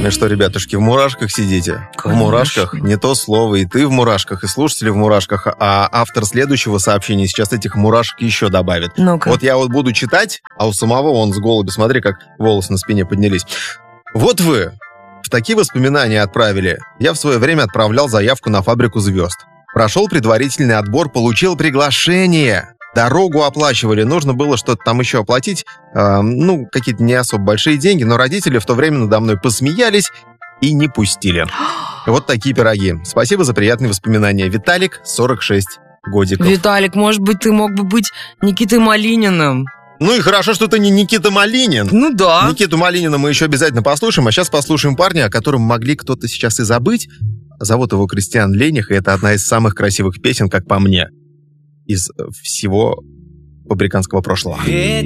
Ну что, ребятушки, в мурашках сидите? Конечно. В мурашках не то слово, и ты в мурашках, и слушатели в мурашках, а автор следующего сообщения сейчас этих мурашек еще добавит. Ну-ка. Вот я буду читать, а у самого он с голуби, смотри, как волосы на спине поднялись. Вот вы в такие воспоминания отправили. Я в свое время отправлял заявку на «Фабрику звезд». Прошел предварительный отбор, получил приглашение. Дорогу оплачивали, нужно было что-то там еще оплатить. Какие-то не особо большие деньги, но родители в то время надо мной посмеялись и не пустили. Вот такие пироги. Спасибо за приятные воспоминания. Виталик, 46 годиков. Виталик, может быть, ты мог бы быть Никитой Малининым? Ну и хорошо, что ты не Никита Малинин. Ну да. Никиту Малинина мы еще обязательно послушаем, а сейчас послушаем парня, о котором могли кто-то сейчас и забыть. Зовут его Кристиан Лених, и это одна из самых красивых песен, как по мне, из всего побриканского прошлого.